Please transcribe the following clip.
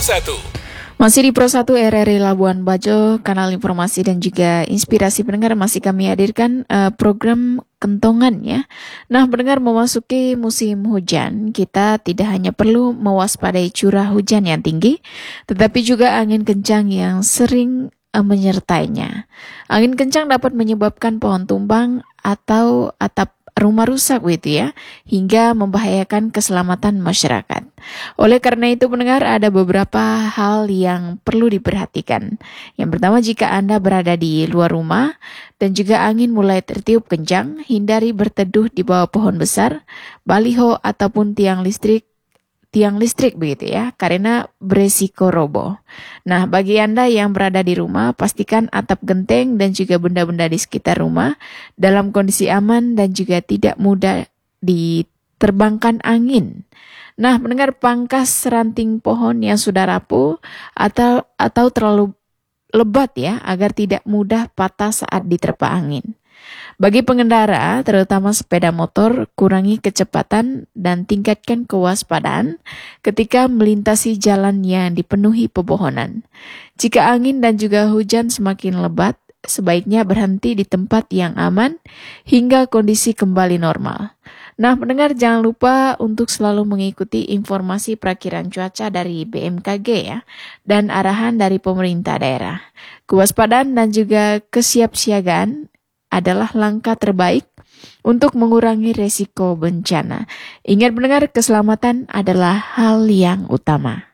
Masih di Pro 1 RRI Labuan Bajo, kanal informasi dan juga inspirasi pendengar, masih kami hadirkan program Kentongan ya. Nah, pendengar, memasuki musim hujan, kita tidak hanya perlu mewaspadai curah hujan yang tinggi, tetapi juga angin kencang yang sering menyertainya. Angin kencang dapat menyebabkan pohon tumbang atau atap rumah rusak gitu ya, hingga membahayakan keselamatan masyarakat. Oleh karena itu pendengar, ada beberapa hal yang perlu diperhatikan. Yang pertama, jika Anda berada di luar rumah dan juga angin mulai tertiup kencang, hindari berteduh di bawah pohon besar, baliho ataupun tiang listrik begitu ya, karena beresiko roboh. Nah, bagi Anda yang berada di rumah, pastikan atap genteng dan juga benda-benda di sekitar rumah dalam kondisi aman dan juga tidak mudah diterbangkan angin. Nah, mendengar pangkas ranting pohon yang sudah rapuh atau terlalu lebat ya, agar tidak mudah patah saat diterpa angin. Bagi pengendara, terutama sepeda motor, kurangi kecepatan dan tingkatkan kewaspadaan ketika melintasi jalan yang dipenuhi pepohonan. Jika angin dan juga hujan semakin lebat, sebaiknya berhenti di tempat yang aman hingga kondisi kembali normal. Nah, pendengar, jangan lupa untuk selalu mengikuti informasi perakiran cuaca dari BMKG ya, dan arahan dari pemerintah daerah. Kewaspadaan dan juga kesiapsiagaan adalah langkah terbaik untuk mengurangi resiko bencana. Ingat pendengar, keselamatan adalah hal yang utama.